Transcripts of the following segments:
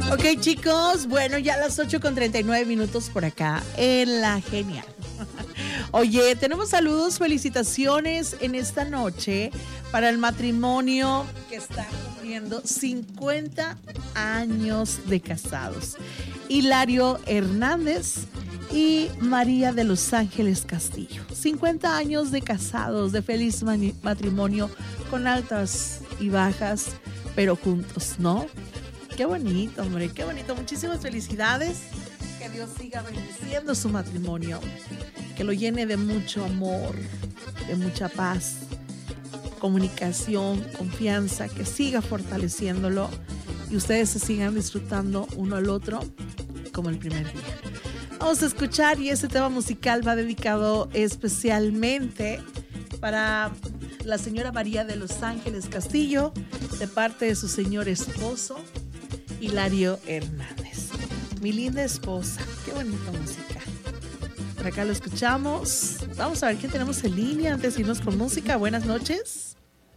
Ok, chicos, bueno, ya a las 8:39 por acá en La Genial. Oye, tenemos saludos, felicitaciones en esta noche para el matrimonio que está cumpliendo 50 años de casados. Hilario Hernández y María de Los Ángeles Castillo. 50 años de casados, de feliz matrimonio, con altas y bajas, pero juntos, ¿no? Qué bonito, hombre, qué bonito. Muchísimas felicidades. Que Dios siga bendiciendo su matrimonio. Que lo llene de mucho amor, de mucha paz, comunicación, confianza, que siga fortaleciéndolo y ustedes se sigan disfrutando uno al otro como el primer día. Vamos a escuchar, y este tema musical va dedicado especialmente para la señora María de Los Ángeles Castillo, de parte de su señor esposo, Hilario Hernández. Mi linda esposa, qué bonita música. Por acá lo escuchamos. Vamos a ver quién tenemos en línea antes de irnos con música. Buenas noches.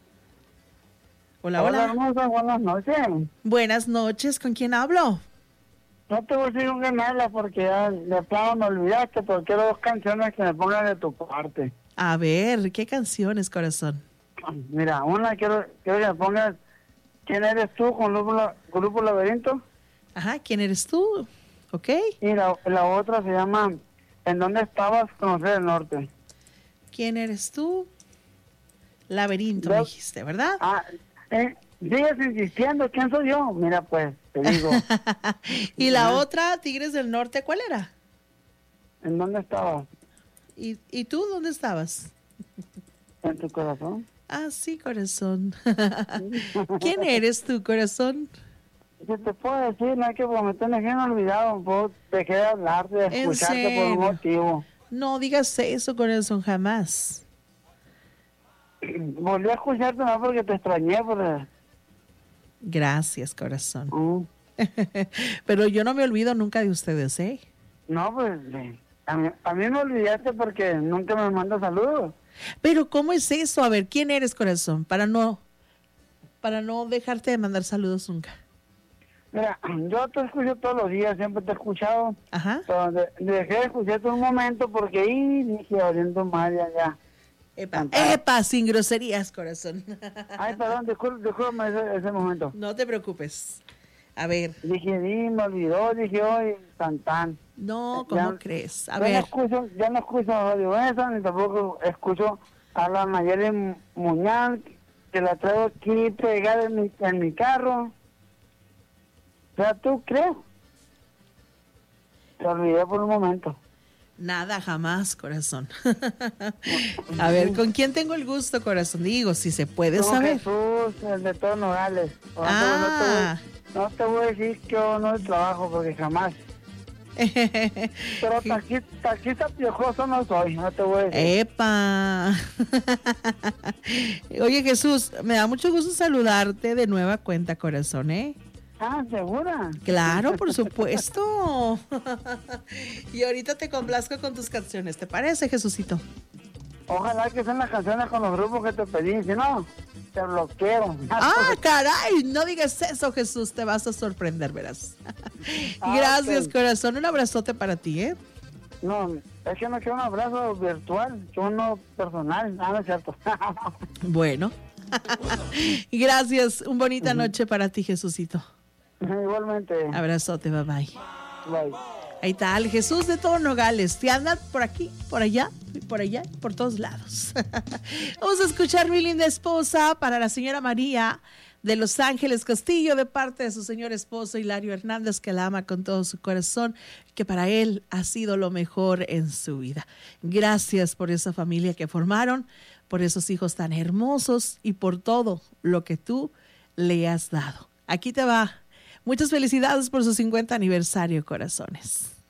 Hola, hola. Hermosa, buenas noches. Buenas noches, ¿con quién hablo? No te voy a decir con quién hablas porque ya de plano me olvidaste, porque quiero 2 canciones que me pongan de tu parte. A ver, ¿qué canciones, corazón? Mira, una quiero que me pongas ¿Quién eres tú? Con Grupo Laberinto. Ajá, ¿quién eres tú? ¿Ok? Y la otra se llama ¿En dónde estabas? Conocer el norte. ¿Quién eres tú? Laberinto, me dijiste, ¿verdad? Sigues insistiendo, ¿quién soy yo? Mira, pues, te digo. ¿Y la otra, Tigres del Norte, cuál era? ¿En dónde estabas? ¿Y tú dónde estabas? En tu corazón. Ah, sí, corazón. ¿Quién eres tú, corazón? ¿Qué te puedo decir? No hay que prometerme que no olvidado. Dejé de hablar, de escucharte por un motivo. No digas eso, corazón, jamás. Volví a escucharte más porque te extrañé. Gracias, corazón. Pero yo no me olvido nunca de ustedes, ¿eh? No, pues a mí me olvidaste porque nunca me mandas saludos. Pero ¿cómo es eso? A ver, ¿quién eres, corazón? Para no dejarte de mandar saludos nunca. Mira, yo te escucho todos los días, siempre te he escuchado. Ajá. Pero dejé de escucharte un momento porque ahí dije, oriento mal, ya. Epa, sin groserías, corazón. Ay, perdón, discúlpame ese momento. No te preocupes. A ver. Dije, me olvidó, dije, hoy, tan. No, ¿cómo crees? A ver. Ya no escucho Radio Esa, ni tampoco escucho a la Nayeli Muñoz, que la traigo aquí pegada en mi carro. O sea, ¿tú crees? Te olvidé por un momento. Nada, jamás, corazón. A ver, ¿con quién tengo el gusto, corazón? Digo, si se puede saber. Jesús, el de todos Nogales. No te voy a decir que yo no trabajo, porque jamás. Pero taxista piojoso no soy, no te voy a decir. ¡Epa! Oye, Jesús, me da mucho gusto saludarte de nueva cuenta, corazón, ¿eh? Ah, ¿segura? Claro, por supuesto. Y ahorita te complazco con tus canciones, ¿te parece, Jesucito? Ojalá que sean las canciones con los grupos que te pedí, si no, te bloqueo. ¡Ah, caray! No digas eso, Jesús, te vas a sorprender, verás. Gracias, corazón. Un abrazote para ti, ¿eh? No, es que no quiero un abrazo virtual, quiero uno personal. No es cierto. Bueno. Gracias. Una bonita noche para ti, Jesucito. Igualmente. Abrazote, bye. Bye. Ahí está el Jesús de todos Nogales. Te anda por aquí, por allá, por todos lados. Vamos a escuchar mi linda esposa para la señora María de Los Ángeles Castillo, de parte de su señor esposo Hilario Hernández, que la ama con todo su corazón, que para él ha sido lo mejor en su vida. Gracias por esa familia que formaron, por esos hijos tan hermosos y por todo lo que tú le has dado. Aquí te va. Muchas felicidades por su 50 aniversario, corazones.